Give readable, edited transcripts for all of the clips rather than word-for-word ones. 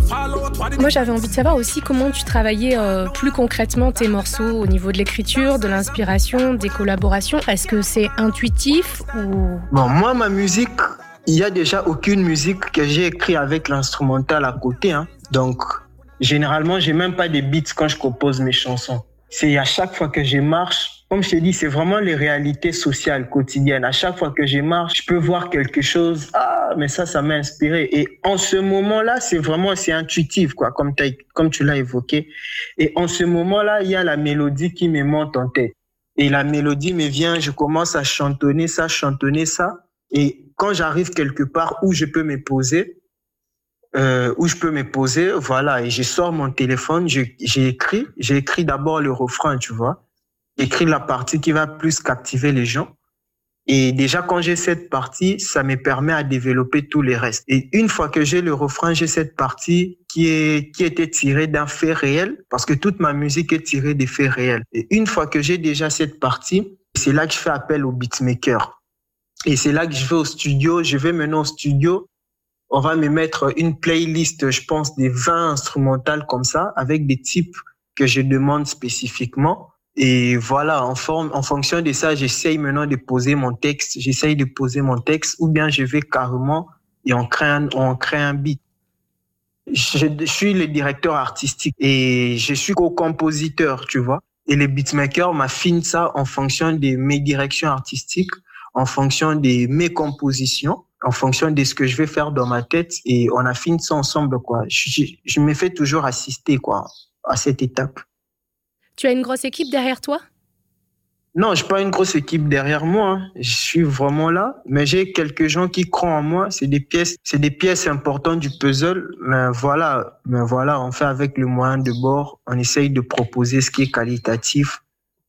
Moi, j'avais envie de savoir aussi comment tu travaillais plus concrètement tes morceaux au niveau de l'écriture, de l'inspiration, des collaborations. Est-ce que c'est intuitif ou... Bon, moi, ma musique, il n'y a déjà aucune musique que j'ai écrite avec l'instrumental à côté. Donc, généralement, j'ai même pas de beats quand je compose mes chansons. C'est à chaque fois que je marche, comme je t'ai dit, c'est vraiment les réalités sociales quotidiennes. À chaque fois que je marche, je peux voir quelque chose. Ah, mais ça m'a inspiré. Et en ce moment-là, c'est intuitif, quoi, comme tu l'as évoqué. Et en ce moment-là, il y a la mélodie qui me monte en tête. Et la mélodie me vient, je commence à chantonner ça. Et quand j'arrive quelque part où je peux me poser, voilà, et je sors mon téléphone, j'ai écrit d'abord le refrain, tu vois. J'ai écrit la partie qui va plus captiver les gens. Et déjà, quand j'ai cette partie, ça me permet à développer tous les restes. Et une fois que j'ai le refrain, j'ai cette partie qui était tirée d'un fait réel, parce que toute ma musique est tirée des faits réels. Et une fois que j'ai déjà cette partie, c'est là que je fais appel au beatmaker. Et c'est là que je vais au studio. Je vais maintenant au studio. On va me mettre une playlist, je pense, des 20 instrumentales comme ça, avec des types que je demande spécifiquement. Et voilà, en fonction de ça, j'essaye maintenant de poser mon texte. Ou bien je vais carrément et on crée un beat. Je suis le directeur artistique et je suis co-compositeur, tu vois. Et les beatmakers m'affinent ça en fonction de mes directions artistiques, en fonction de mes compositions, en fonction de ce que je vais faire dans ma tête, et on affine ça ensemble, quoi. Je me fais toujours assister, quoi, à cette étape. Tu as une grosse équipe derrière toi ? Non, j'ai pas une grosse équipe derrière moi. Je suis vraiment là, mais j'ai quelques gens qui croient en moi. C'est des pièces importantes du puzzle. Mais voilà, on fait avec le moyen de bord. On essaye de proposer ce qui est qualitatif.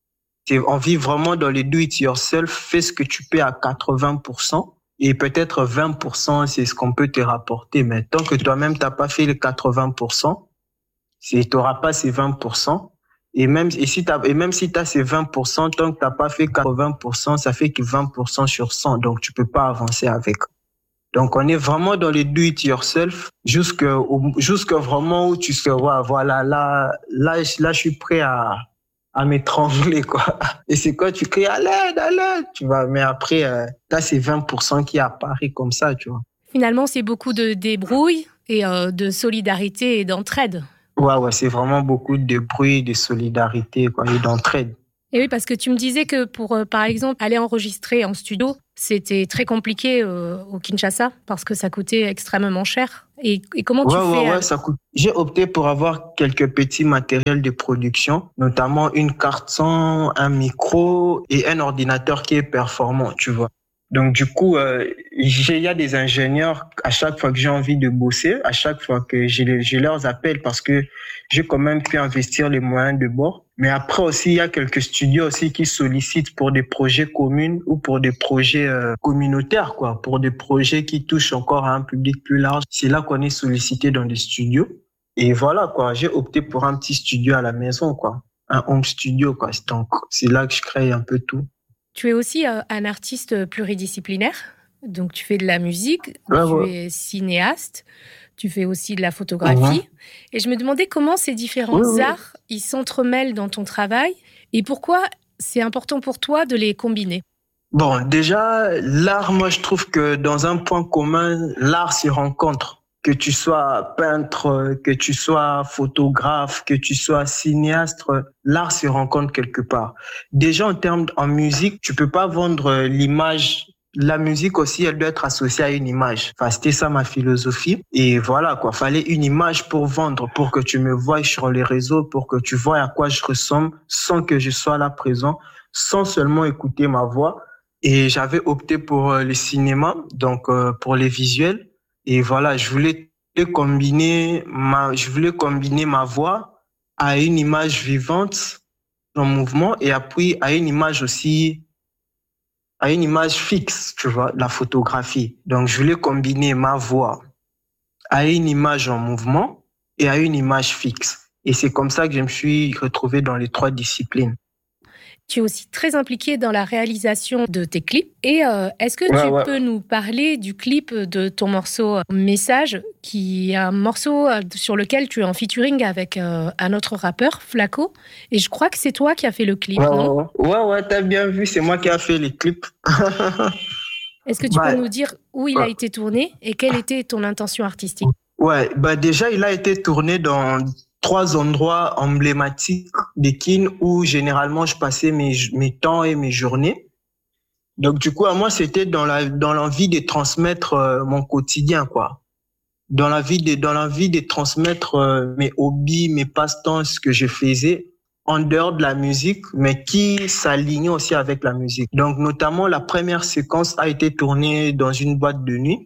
On vit vraiment dans le do-it-yourself. Fais ce que tu peux à 80%. Et peut-être 20%, c'est ce qu'on peut te rapporter. Mais tant que toi-même, t'as pas fait les 80%, t'auras pas ces 20%. Et même si t'as ces 20%, tant que t'as pas fait 80%, ça fait que 20% sur 100. Donc, tu peux pas avancer avec. Donc, on est vraiment dans le do-it-yourself jusque vraiment où tu seras, voilà, là, je suis prêt à m'étrangler, quoi. Et c'est quand tu cries à l'aide, tu vois. Mais après, t'as ces 20% qui apparaissent comme ça, tu vois. Finalement, c'est beaucoup de débrouille et de solidarité et d'entraide. Ouais, c'est vraiment beaucoup de bruit, de solidarité, quoi, et d'entraide. Et oui, parce que tu me disais que pour, par exemple, aller enregistrer en studio, c'était très compliqué au Kinshasa parce que ça coûtait extrêmement cher. Et comment tu fais Ouais, ça coûte. J'ai opté pour avoir quelques petits matériels de production, notamment une carte son, un micro et un ordinateur qui est performant, tu vois. Donc, du coup, il y a des ingénieurs, à chaque fois que j'ai envie de bosser, à chaque fois que je leur appelle parce que j'ai quand même pu investir les moyens de bord. Mais après aussi, il y a quelques studios aussi qui sollicitent pour des projets communs ou pour des projets communautaires, quoi, pour des projets qui touchent encore à un public plus large. C'est là qu'on est sollicité dans des studios. Et voilà, quoi, j'ai opté pour un petit studio à la maison, quoi, un home studio, quoi. Donc, c'est là que je crée un peu tout. Tu es aussi un artiste pluridisciplinaire, donc tu fais de la musique, tu es cinéaste, tu fais aussi de la photographie. Et je me demandais comment ces différents arts, ils s'entremêlent dans ton travail et pourquoi c'est important pour toi de les combiner. Bon, déjà, l'art, moi, je trouve que dans un point commun, l'art s'y rencontre. Que tu sois peintre, que tu sois photographe, que tu sois cinéaste, l'art se rencontre quelque part. Déjà, en musique, tu peux pas vendre l'image. La musique aussi, elle doit être associée à une image. Enfin, c'était ça ma philosophie. Et voilà, quoi. Fallait une image pour vendre, pour que tu me voies sur les réseaux, pour que tu vois à quoi je ressemble sans que je sois là présent, sans seulement écouter ma voix. Et j'avais opté pour le cinéma, donc pour les visuels. Et voilà, je voulais combiner ma voix à une image vivante en mouvement et puis à une image fixe, tu vois, la photographie. Donc, je voulais combiner ma voix à une image en mouvement et à une image fixe. Et c'est comme ça que je me suis retrouvé dans les 3 disciplines. Tu es aussi très impliqué dans la réalisation de tes clips. Et est-ce que tu peux nous parler du clip de ton morceau Message, qui est un morceau sur lequel tu es en featuring avec un autre rappeur, Flaco. Et je crois que c'est toi qui as fait le clip, non ? Ouais, t'as bien vu, c'est moi qui ai fait les clips. Est-ce que tu peux nous dire où il a été tourné et quelle était ton intention artistique ? Ouais, déjà, il a été tourné dans 3 endroits emblématiques de Kin où généralement je passais mes temps et mes journées. Donc du coup, à moi, c'était dans l'envie de transmettre mon quotidien, quoi. Dans l'envie de transmettre mes hobbies, mes passe-temps, ce que je faisais en dehors de la musique, mais qui s'alignait aussi avec la musique. Donc notamment, la première séquence a été tournée dans une boîte de nuit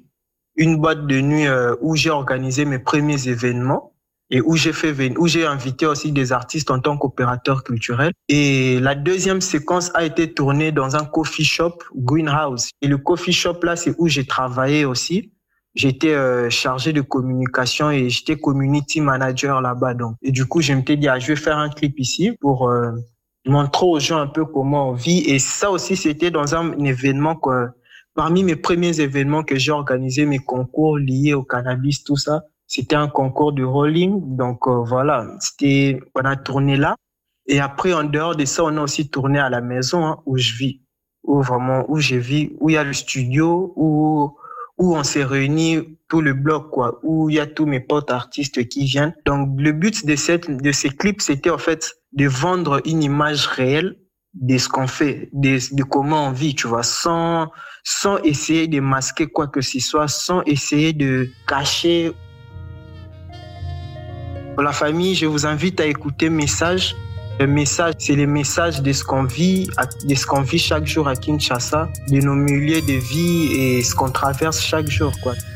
où j'ai organisé mes premiers événements. Et où j'ai invité aussi des artistes en tant qu'opérateur culturel. Et la deuxième séquence a été tournée dans un coffee shop, Greenhouse. Et le coffee shop là, c'est où j'ai travaillé aussi. J'étais chargé de communication et j'étais community manager là-bas. Donc, et du coup, je m'étais dit, je vais faire un clip ici pour montrer aux gens un peu comment on vit. Et ça aussi, c'était dans un événement parmi mes premiers événements que j'ai organisé, mes concours liés au cannabis, tout ça. C'était un concours de rolling, donc voilà, on a tourné là. Et après, en dehors de ça, on a aussi tourné à la maison où je vis, où je vis, où il y a le studio, où on s'est réunis, tout le bloc, quoi, où il y a tous mes potes artistes qui viennent. Donc le but de ces clips, c'était en fait de vendre une image réelle de ce qu'on fait, de comment on vit, tu vois, sans essayer de masquer quoi que ce soit, sans essayer de cacher. Pour la famille, je vous invite à écouter Message. Le message, c'est les messages de ce qu'on vit chaque jour à Kinshasa, de nos milieux de vie et ce qu'on traverse chaque jour, quoi.